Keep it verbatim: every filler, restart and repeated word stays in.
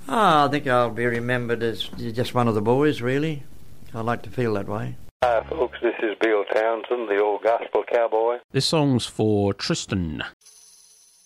Oh, I think I'll be remembered as just one of the boys, really. I like to feel that way. Hi folks, this is Bill Townsend, the old gospel cowboy. This song's for Tristan.